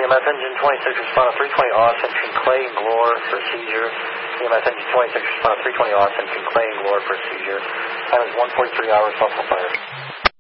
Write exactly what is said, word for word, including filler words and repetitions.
M S engine twenty-six, respond to three twenty Austin, between Clay and Glore for seizure. E M S engine twenty-six, respond to three twenty Austin, between Clay and Glore for seizure. Time is one forty-three hours, Buffalo Fire.